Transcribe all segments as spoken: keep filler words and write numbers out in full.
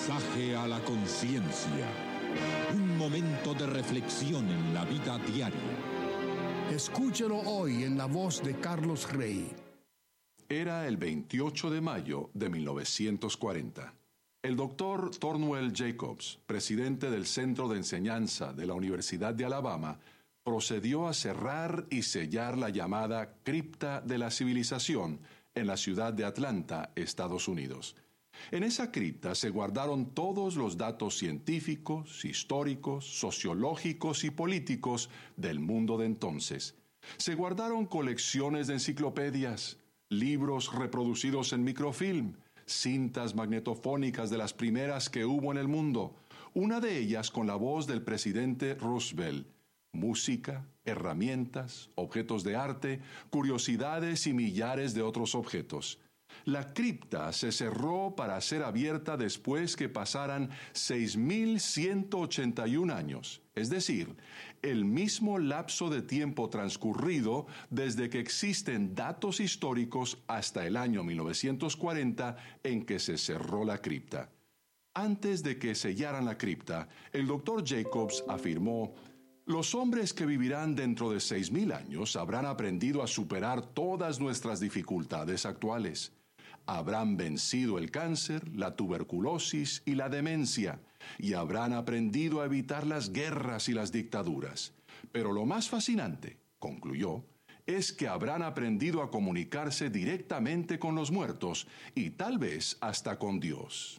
Mensaje a la conciencia. Un momento de reflexión en la vida diaria. Escúchelo hoy en la voz de Carlos Rey. Era el veintiocho de mayo de mil novecientos cuarenta. El doctor Thornwell Jacobs, presidente del Centro de Enseñanza de la Universidad de Alabama, procedió a cerrar y sellar la llamada Cripta de la Civilización en la ciudad de Atlanta, Estados Unidos. En esa cripta se guardaron todos los datos científicos, históricos, sociológicos y políticos del mundo de entonces. Se guardaron colecciones de enciclopedias, libros reproducidos en microfilm, cintas magnetofónicas de las primeras que hubo en el mundo, una de ellas con la voz del presidente Roosevelt, música, herramientas, objetos de arte, curiosidades y millares de otros objetos. La cripta se cerró para ser abierta después que pasaran seis mil ciento ochenta y un años, es decir, el mismo lapso de tiempo transcurrido desde que existen datos históricos hasta el año mil novecientos cuarenta en que se cerró la cripta. Antes de que sellaran la cripta, el doctor Jacobs afirmó: los hombres que vivirán dentro de seis mil años habrán aprendido a superar todas nuestras dificultades actuales. Habrán vencido el cáncer, la tuberculosis y la demencia, y habrán aprendido a evitar las guerras y las dictaduras. Pero lo más fascinante, concluyó, es que habrán aprendido a comunicarse directamente con los muertos y tal vez hasta con Dios.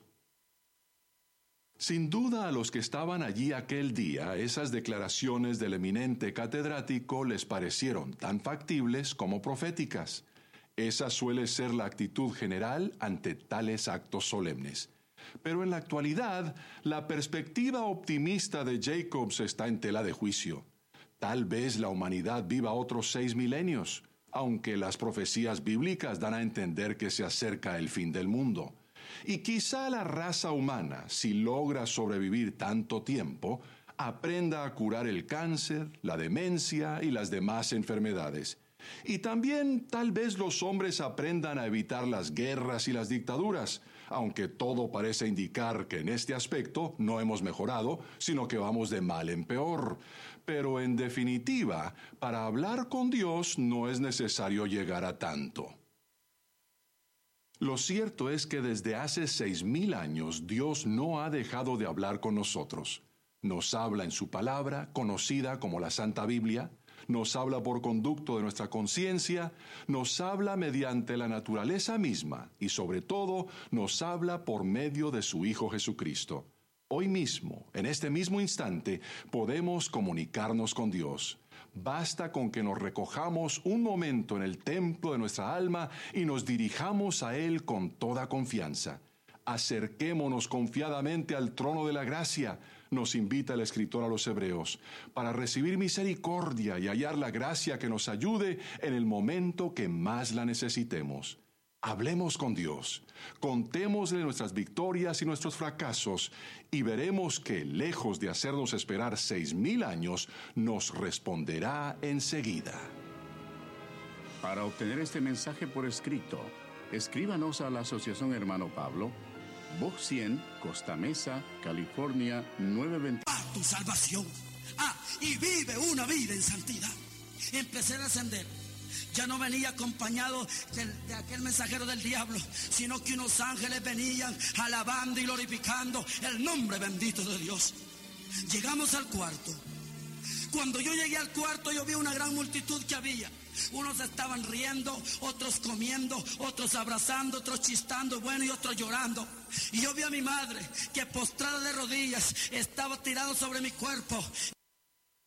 Sin duda a los que estaban allí aquel día, esas declaraciones del eminente catedrático les parecieron tan factibles como proféticas. Esa suele ser la actitud general ante tales actos solemnes. Pero en la actualidad, la perspectiva optimista de Jacobs está en tela de juicio. Tal vez la humanidad viva otros seis milenios, aunque las profecías bíblicas dan a entender que se acerca el fin del mundo. Y quizá la raza humana, si logra sobrevivir tanto tiempo, aprenda a curar el cáncer, la demencia y las demás enfermedades. Y también tal vez los hombres aprendan a evitar las guerras y las dictaduras, aunque todo parece indicar que en este aspecto no hemos mejorado, sino que vamos de mal en peor. Pero en definitiva, para hablar con Dios no es necesario llegar a tanto. Lo cierto es que desde hace seis mil años Dios no ha dejado de hablar con nosotros. Nos habla en su palabra, conocida como la Santa Biblia, nos habla por conducto de nuestra conciencia, nos habla mediante la naturaleza misma y sobre todo nos habla por medio de su Hijo Jesucristo. Hoy mismo, en este mismo instante, podemos comunicarnos con Dios. Basta con que nos recojamos un momento en el templo de nuestra alma y nos dirijamos a Él con toda confianza. Acerquémonos confiadamente al trono de la gracia, nos invita el escritor a los Hebreos, para recibir misericordia y hallar la gracia que nos ayude en el momento que más la necesitemos. Hablemos con Dios, contémosle nuestras victorias y nuestros fracasos, y veremos que, lejos de hacernos esperar seis mil años, nos responderá enseguida. Para obtener este mensaje por escrito, escríbanos a la Asociación Hermano Pablo, Box cien, Costa Mesa, California, nueve veinte. A tu salvación. Ah, y vive una vida en santidad. Empecé a ascender. Ya no venía acompañado de, de aquel mensajero del diablo, sino que unos ángeles venían alabando y glorificando el nombre bendito de Dios. Llegamos al cuarto. Cuando yo llegué al cuarto, yo vi una gran multitud que había. Unos estaban riendo, otros comiendo, otros abrazando, otros chistando, bueno, y otros llorando. Y yo vi a mi madre que postrada de rodillas estaba tirada sobre mi cuerpo